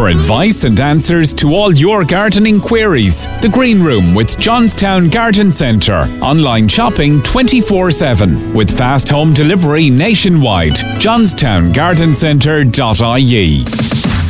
For advice and answers to all your gardening queries, The Green Room with Johnstown Garden Centre. Online shopping 24/7 with fast home delivery nationwide. johnstowngardencentre.ie